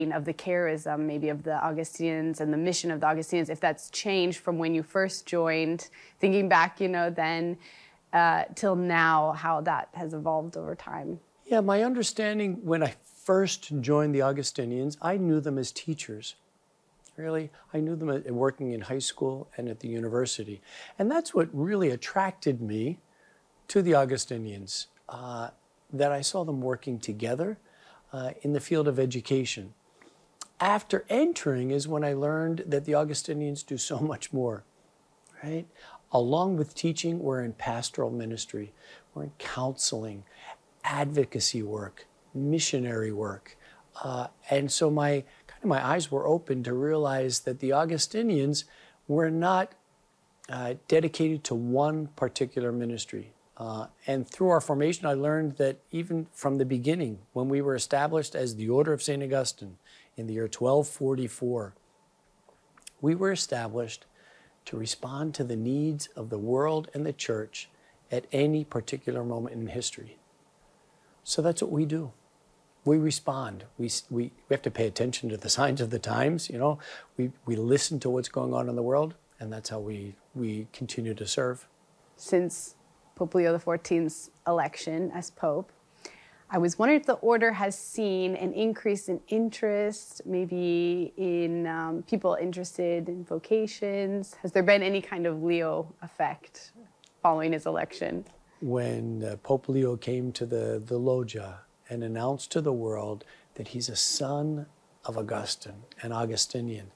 of the charism, maybe of the Augustinians and the mission of the Augustinians, if that's changed from when you first joined, thinking back, then till now, how that has evolved over time. Yeah, my understanding when I first joined the Augustinians, I knew them as teachers. Really, I knew them working in high school and at the university. And that's what really attracted me to the Augustinians, that I saw them working together in the field of education. After entering is when I learned that the Augustinians do so much more, right? Along with teaching, we're in pastoral ministry, we're in counseling, advocacy work, missionary work. And so my eyes were open to realize that the Augustinians were not dedicated to one particular ministry. And through our formation, I learned that even from the beginning, when we were established as the Order of St. Augustine in the year 1244, we were established to respond to the needs of the world and the church at any particular moment in history. So that's what we do. We respond. We have to pay attention to the signs of the times. We listen to what's going on in the world, and that's how we continue to serve. Since Pope Leo XIV's election as Pope, I was wondering if the order has seen an increase in interest, maybe in people interested in vocations. Has there been any kind of Leo effect following his election? When Pope Leo came to the Loggia and announced to the world that he's a son of Augustine, an Augustinian,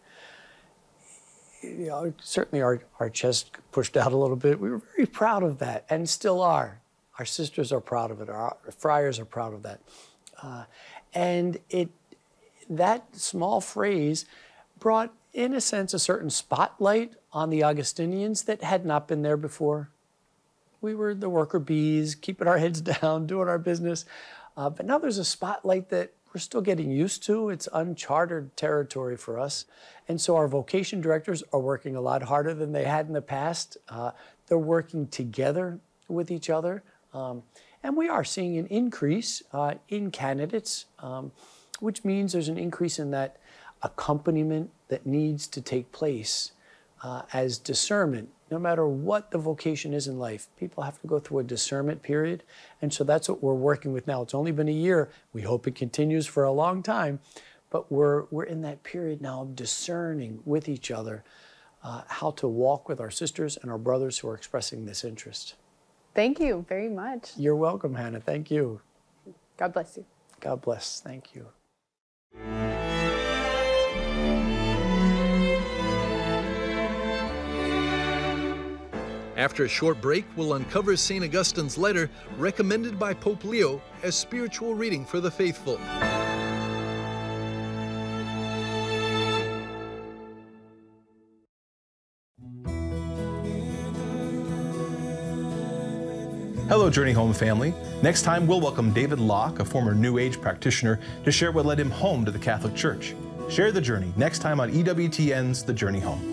certainly our chest pushed out a little bit. We were very proud of that, and still are. Our sisters are proud of it. Our friars are proud of that. And that small phrase brought, in a sense, a certain spotlight on the Augustinians that had not been there before. We were the worker bees, keeping our heads down, doing our business. But now there's a spotlight that we're still getting used to. It's uncharted territory for us. And so our vocation directors are working a lot harder than they had in the past. They're working together with each other. And we are seeing an increase in candidates, which means there's an increase in that accompaniment that needs to take place as discernment. No matter what the vocation is in life, people have to go through a discernment period. And so that's what we're working with now. It's only been a year. We hope it continues for a long time. But we're in that period now of discerning with each other how to walk with our sisters and our brothers who are expressing this interest. Thank you very much. You're welcome, Hannah. Thank you. God bless you. God bless. Thank you. After a short break, we'll uncover St. Augustine's letter recommended by Pope Leo as spiritual reading for the faithful. Hello, Journey Home family. Next time, we'll welcome David Locke, a former New Age practitioner, to share what led him home to the Catholic Church. Share the journey next time on EWTN's The Journey Home.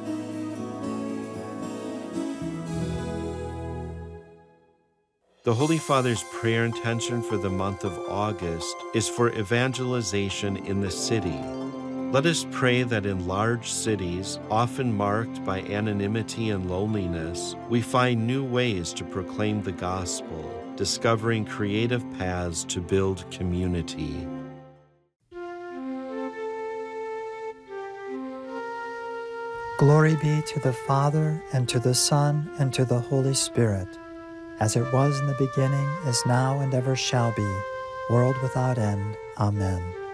The Holy Father's prayer intention for the month of August is for evangelization in the city. Let us pray that in large cities, often marked by anonymity and loneliness, we find new ways to proclaim the gospel, discovering creative paths to build community. Glory be to the Father, and to the Son, and to the Holy Spirit, as it was in the beginning, is now, and ever shall be, world without end. Amen.